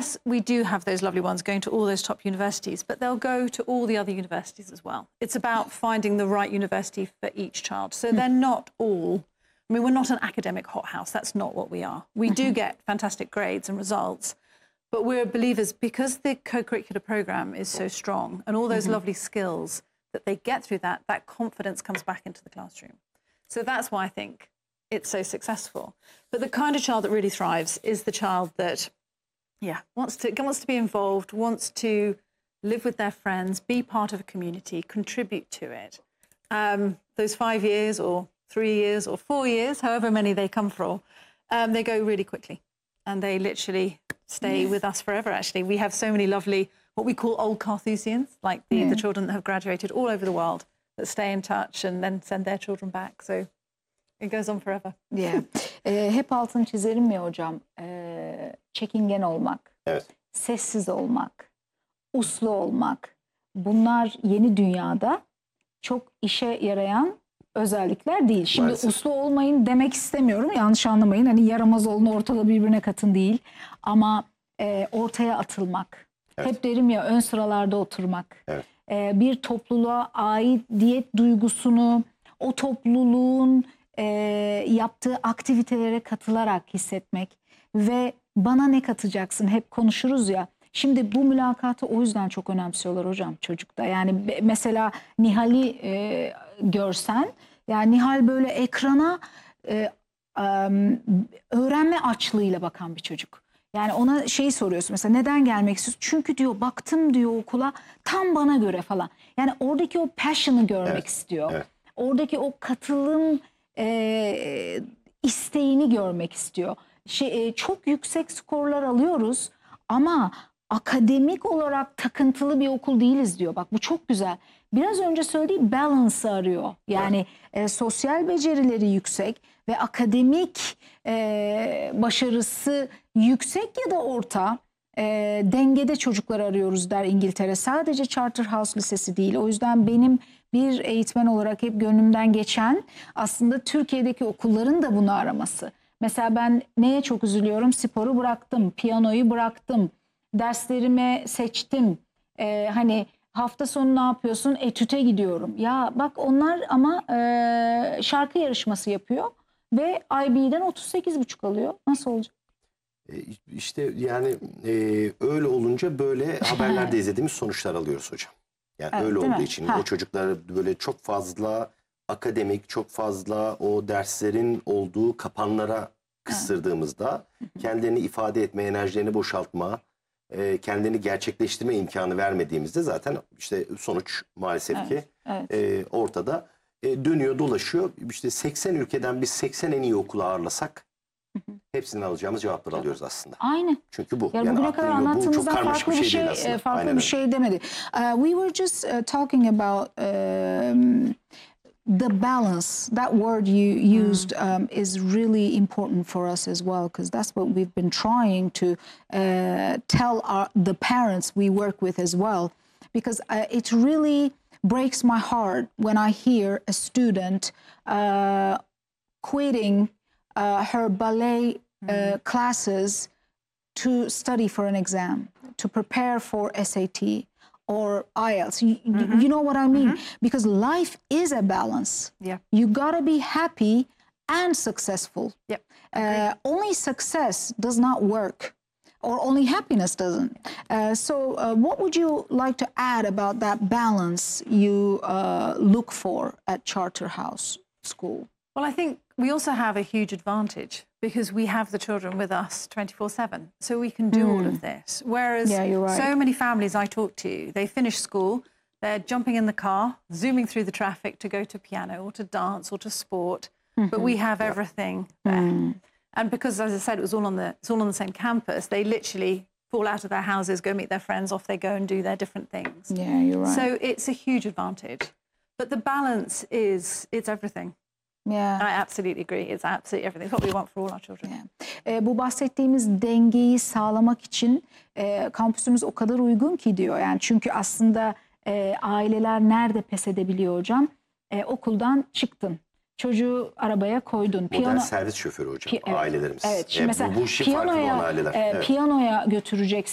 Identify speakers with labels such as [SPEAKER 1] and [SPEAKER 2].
[SPEAKER 1] yes, we do have those lovely ones going to all those top universities, but they'll go to all the other universities as well. It's about finding the right university for each child. So they're not all, I mean, we're not an academic hothouse. That's not what we are. We do get fantastic grades and results, but we're believers because the co-curricular program is so strong and all those lovely skills that they get through that, that confidence comes back into the classroom. So that's why I think it's so successful. But the kind of child that really thrives is the child that, wants to be involved, wants to live with their friends, be part of a community, contribute to it. Those 5 years or 3 years or 4 years, however many they come for, they go really quickly. And they literally stay with us forever, actually. We have so many lovely, what we call old Carthusians, like the children that have graduated all over the world that stay in touch and then send their children back. So it goes on forever.
[SPEAKER 2] Yeah. Hep altını çizerim ya hocam. Çekingen olmak, sessiz olmak, uslu olmak. Bunlar yeni dünyada çok işe yarayan özellikler değil. Şimdi
[SPEAKER 3] maalesef
[SPEAKER 2] uslu olmayın demek istemiyorum. Yanlış anlamayın. Hani yaramaz olun, ortada birbirine katın değil. Ama ortaya atılmak. Hep derim ya, ön sıralarda oturmak. Bir topluluğa aidiyet duygusunu o topluluğun yaptığı aktivitelere katılarak hissetmek ve bana ne katacaksın hep konuşuruz ya. Şimdi bu mülakatı o yüzden çok önemsiyorlar hocam çocukta. Yani mesela Nihal'i görsen, yani Nihal böyle ekrana öğrenme açlığıyla bakan bir çocuk. Yani ona şey soruyorsun mesela, neden gelmek istiyorsun? Çünkü diyor baktım diyor okula, tam bana göre falan. Yani oradaki o passion'ı görmek istiyor. Oradaki o katılım isteğini görmek istiyor. Çok yüksek skorlar alıyoruz ama akademik olarak takıntılı bir okul değiliz diyor. Bak bu çok güzel. Biraz önce söylediği balance arıyor. Yani sosyal becerileri yüksek ve akademik başarısı yüksek ya da orta dengede çocuklar arıyoruz der İngiltere. Sadece Charterhouse Lisesi değil. O yüzden benim bir eğitmen olarak hep gönlümden geçen aslında Türkiye'deki okulların da bunu araması. Mesela ben neye çok üzülüyorum? Sporu bıraktım, piyanoyu bıraktım, derslerimi seçtim. Hani hafta sonu ne yapıyorsun? Etüte gidiyorum. Ya bak onlar ama şarkı yarışması yapıyor ve IB'den 38,5 alıyor. Nasıl olacak?
[SPEAKER 3] İşte yani öyle olunca böyle haberlerde izlediğimiz sonuçlar alıyoruz hocam. Yani öyle olduğu için o çocuklar böyle çok fazla akademik, çok fazla o derslerin olduğu kapanlara kıstırdığımızda kendilerini ifade etme, enerjilerini boşaltma, kendini gerçekleştirme imkanı vermediğimizde zaten işte sonuç maalesef ki ortada dönüyor dolaşıyor. İşte 80 ülkeden biz 80 en iyi okulu ağırlasak hepsinden alacağımız cevapları alıyoruz aslında.
[SPEAKER 2] Aynen.
[SPEAKER 3] Çünkü bu.
[SPEAKER 2] Yani bugüne kadar anlattığımızdan farklı bir şey demedi. We were just talking about the balance. That word you used is really important for us as well, because that's what we've been trying to tell the parents we work with as well. Because it really breaks my heart when I hear a student quitting her ballet classes to study for an exam, to prepare for SAT or IELTS. You know what I mean? Because life is a balance. You gotta be happy and successful. Only success does not work, or only happiness doesn't. So what would you like to add about that balance you look for at Charterhouse School?
[SPEAKER 1] Well, I think we also have a huge advantage because we have the children with us 24/7. So we can do all of this. Whereas so many families I talk to, they finish school, they're jumping in the car, zooming through the traffic to go to piano or to dance or to sport. But we have everything there. And because, as I said, it's all on the same campus, they literally fall out of their houses, go meet their friends, off they go and do their different things.
[SPEAKER 2] Yeah, you're right.
[SPEAKER 1] So it's a huge advantage. But the balance it's everything. I absolutely agree. It's absolutely everything. It's what we want for all our children.
[SPEAKER 2] Bu bahsettiğimiz dengeyi sağlamak için kampüsümüz o kadar uygun ki diyor. Yani çünkü aslında aileler nerede pes edebiliyor hocam? Okuldan çıktın. Çocuğu arabaya koydun.
[SPEAKER 3] Modern servis şoförü hocam ailelerimiz.
[SPEAKER 2] Evet. Şimdi mesela
[SPEAKER 3] bu işi farkında olan aileler.
[SPEAKER 2] Piyanoya götüreceksin.